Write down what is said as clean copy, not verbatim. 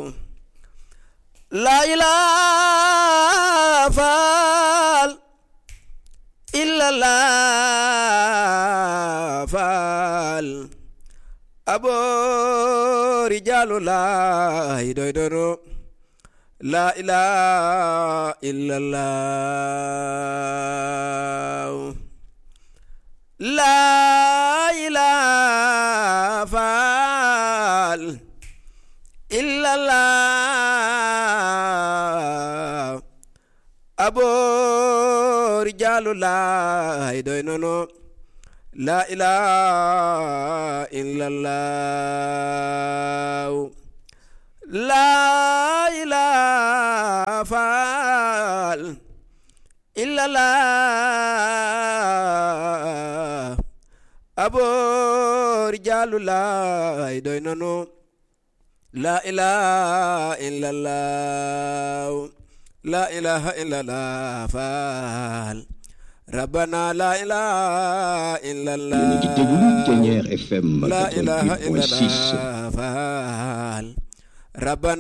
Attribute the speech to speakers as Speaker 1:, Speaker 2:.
Speaker 1: la ilaha illallah faal abo rijalu la doy dono la ilaha illallah la ilaha faal illallah abo rijalu la doy nono la ilaha illallah la ilaha faal illallah abo rijalu la doy nono la ilaha illallah la ilaha illallah faal rabbana la ilaha illallah
Speaker 2: FM
Speaker 1: la ilaha
Speaker 2: 88.6
Speaker 1: illallah faal rabbana